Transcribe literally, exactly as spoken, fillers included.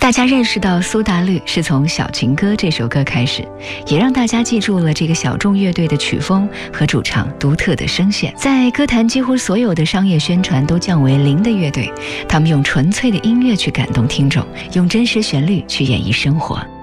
大家认识到苏打绿是从《小情歌》这首歌开始，也让大家记住了这个小众乐队的曲风和主唱独特的声线。在歌坛几乎所有的商业宣传都降为零的乐队，他们用纯粹的音乐去感动听众，用真实旋律去演绎生活。